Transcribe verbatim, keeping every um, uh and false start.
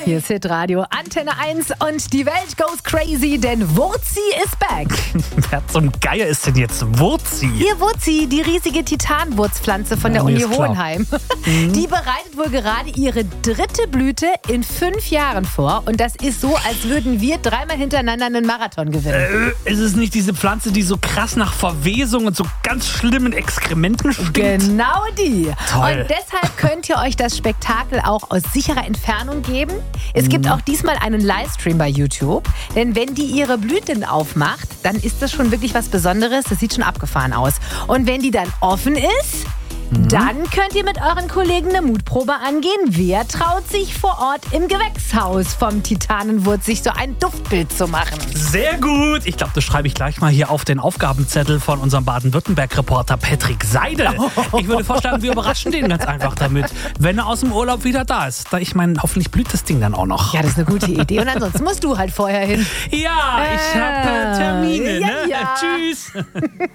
Hier ist Hitradio Antenne eins und die Welt goes crazy, denn Wurzi ist back. Wer zum Geier ist denn jetzt Wurzi? Hier Wurzi, die riesige Titanwurzpflanze von der Ja, Uni ist klar. Hohenheim. Die bereitet wohl gerade ihre dritte Blüte in fünf Jahren vor. Und das ist so, als würden wir dreimal hintereinander einen Marathon gewinnen. Äh, ist es nicht diese Pflanze, die so krass nach Verwesung und so ganz schlimmen Exkrementen stinkt? Genau die. Toll. Und deshalb könnt ihr euch das Spektakel auch aus sicherer Entfernung geben. Es gibt auch diesmal einen Livestream bei YouTube. Denn wenn die ihre Blüten aufmacht, dann ist das schon wirklich was Besonderes. Das sieht schon abgefahren aus. Und wenn die dann offen ist, dann könnt ihr mit euren Kollegen eine Mutprobe angehen. Wer traut sich vor Ort im Gewächshaus vom Titanenwurz sich so ein Duftbild zu machen? Sehr gut. Ich glaube, das schreibe ich gleich mal hier auf den Aufgabenzettel von unserem Baden-Württemberg-Reporter Patrick Seidel. Ich würde vorschlagen, wir überraschen den ganz einfach damit, wenn er aus dem Urlaub wieder da ist. Da ich meine, hoffentlich blüht das Ding dann auch noch. Ja, das ist eine gute Idee. Und ansonsten musst du halt vorher hin. Ja, ich habe äh, Termine. Ja, Ne? ja. Tschüss.